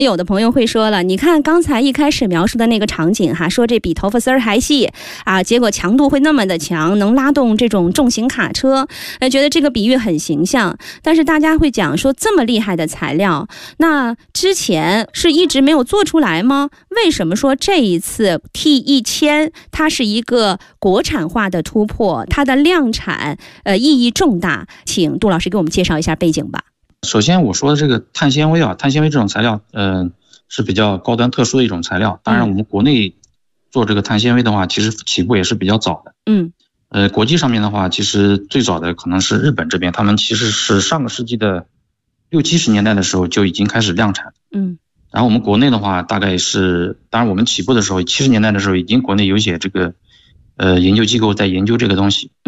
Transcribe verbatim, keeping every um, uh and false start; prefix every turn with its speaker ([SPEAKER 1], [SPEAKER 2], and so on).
[SPEAKER 1] 有的朋友会说了，你看刚才一开始描述的那个场景哈，说这比头发丝儿还细啊，结果强度会那么的强，能拉动这种重型卡车，呃，觉得这个比喻很形象。但是大家会讲说，这么厉害的材料，那之前是一直没有做出来吗？为什么说这一次 T 一千它是一个国产化的突破，它的量产呃意义重大？请杜老师给我们介绍一下背景吧。
[SPEAKER 2] 首先我说的这个碳纤维啊，碳纤维这种材料，呃，是比较高端特殊的一种材料。当然，我们国内做这个碳纤维的话，其实起步也是比较早的。
[SPEAKER 1] 嗯，
[SPEAKER 2] 呃，国际上面的话，其实最早的可能是日本这边，他们其实是上个世纪的六七十年代的时候就已经开始量产。
[SPEAKER 1] 嗯，
[SPEAKER 2] 然后我们国内的话，大概是，当然我们起步的时候，七十年代的时候，已经国内有一些这个呃研究机构在研究这个东西。